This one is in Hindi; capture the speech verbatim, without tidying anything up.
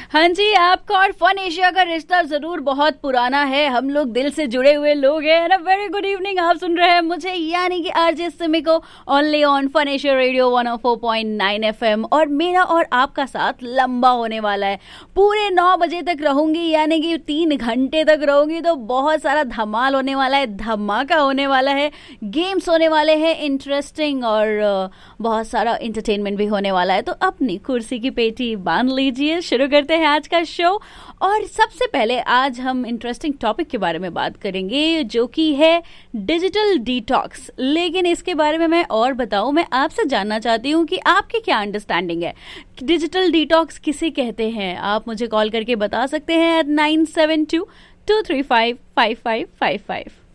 हाँ जी, आपका और फन एशिया का रिश्ता जरूर बहुत पुराना है। हम लोग दिल से जुड़े हुए लोग हैं। वेरी गुड इवनिंग, आप सुन रहे हैं मुझे यानी कि आरजे सिमी को only on fun Asia radio one O four point nine FM. और मेरा और आपका साथ लंबा होने वाला है, पूरे नौ बजे तक रहूंगी, यानी कि तीन घंटे तक रहूंगी। तो बहुत सारा धमाल होने वाला है, धमाका होने वाला है, गेम्स होने वाले हैं इंटरेस्टिंग, और बहुत सारा एंटरटेनमेंट भी होने वाला है। तो अपनी कुर्सी की पेटी बांध लीजिए, शुरू करते हैं आज का शो। और सबसे पहले आज हम इंटरेस्टिंग टॉपिक के बारे में बात करेंगे, जो कि है डिजिटल डिटॉक्स। लेकिन इसके बारे में मैं और बताऊं, मैं आपसे जानना चाहती हूं कि आपकी क्या अंडरस्टैंडिंग है, डिजिटल डिटॉक्स किसे कहते हैं। आप मुझे कॉल करके बता सकते हैं eight nine seven to to three five five five five five.